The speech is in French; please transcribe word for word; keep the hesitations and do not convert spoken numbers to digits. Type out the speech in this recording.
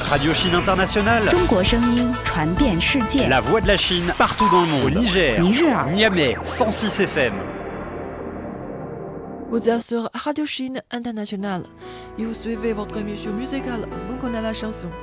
Radio Chine Internationale. 中国声音传遍世界。 La voix de la Chine partout dans le monde. Au Niger, 尼日尔 Niamey, cent six F M. Vous êtes sur Radio Chine Internationale et vous suivez votre émission musicale Mon connaît la chanson.